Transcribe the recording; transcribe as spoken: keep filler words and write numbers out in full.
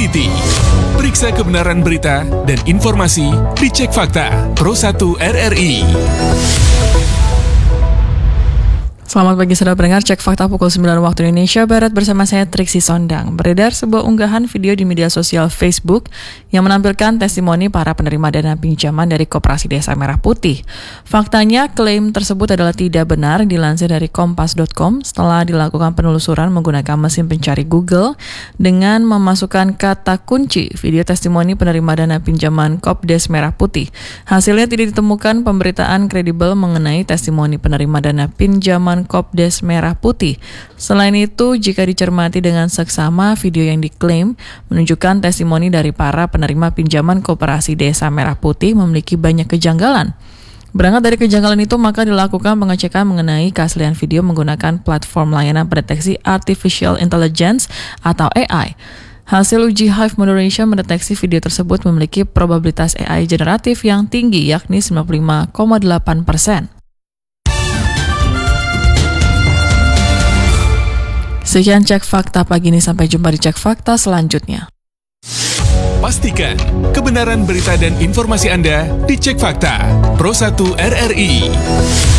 Reality. Periksa kebenaran berita dan informasi di Cek Fakta Pro satu R R I. Selamat pagi saudara pendengar, Cek Fakta pukul sembilan waktu Indonesia Barat bersama saya Triksi Sondang. Beredar sebuah unggahan video di media sosial Facebook yang menampilkan testimoni para penerima dana pinjaman dari Koperasi Desa Merah Putih. Faktanya, klaim tersebut adalah tidak benar dilansir dari kompas dot com setelah dilakukan penelusuran menggunakan mesin pencari Google dengan memasukkan kata kunci video testimoni penerima dana pinjaman Kopdes Merah Putih. Hasilnya tidak ditemukan pemberitaan kredibel mengenai testimoni penerima dana pinjaman Kopdes Merah Putih. Selain itu, jika dicermati dengan seksama, video yang diklaim menunjukkan testimoni dari para penerima pinjaman Koperasi Desa Merah Putih memiliki banyak kejanggalan. Berangkat dari kejanggalan itu, maka dilakukan pengecekan mengenai keaslian video menggunakan platform layanan pendeteksi Artificial Intelligence atau A I. Hasil uji Hive Moderation mendeteksi video tersebut memiliki probabilitas A I generatif yang tinggi, yakni sembilan puluh lima koma delapan persen. Sekian Cek Fakta pagi ini, sampai jumpa di Cek Fakta selanjutnya. Pastikan kebenaran berita dan informasi Anda di Cek Fakta Pro satu R R I.